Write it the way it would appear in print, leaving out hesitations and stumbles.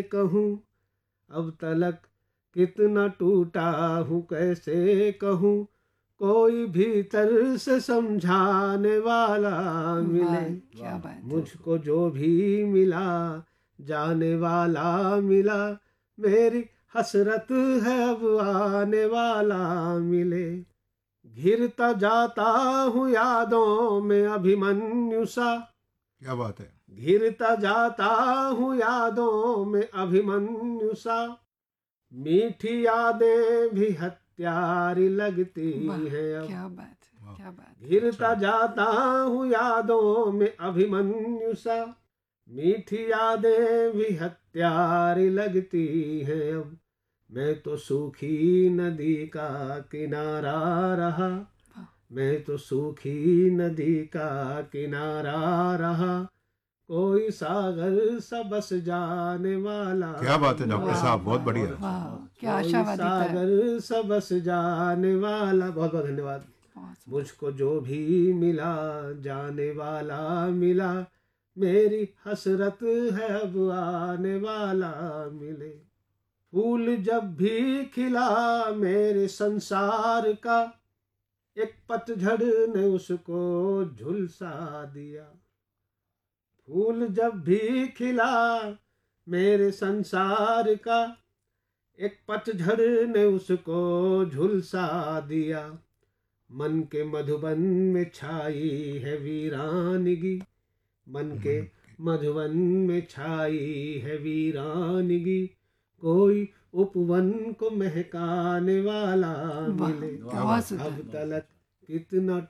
कहूँ, अब तलक कितना टूटा हूँ कैसे कहूँ, कोई भीतर से समझाने वाला मिले। क्या बात है। मुझको जो भी मिला जाने वाला मिला, मेरी हसरत है अब आने वाला मिले। घिरता जाता हूँ यादों में अभिमन्यु सा, क्या बात है। घिरता जाता हूँ यादों में अभिमन्यु सा, मीठी यादें भी हत्यारी लगती हैं अब। क्या बात है, क्या बात। घिरता जाता हूँ यादों में अभिमन्यु सा, मीठी यादें भी हत्यारी लगती हैं अब। मैं तो सूखी नदी का किनारा रहा, मैं तो सूखी नदी का किनारा रहा, कोई सागर सा बस जाने वाला। क्या बात है डॉक्टर साहब, बहुत बढ़िया। क्या आशावादी था। सागर सा बस जाने वाला। बहुत बहुत धन्यवाद। मुझको जो भी मिला जाने वाला मिला, मेरी हसरत है अब आने वाला मिले। फूल जब भी खिला मेरे संसार का, एक पतझड़ ने उसको झुलसा दिया। फूल जब भी खिला मेरे संसार का, एक पतझड़ ने उसको झुलसा दिया। मन के मधुबन में छाई है वीरानगी, मन के मधुबन में छाई है वीरानगी, कोई उपवन को महकाने वाला मिले। अब तलक कितना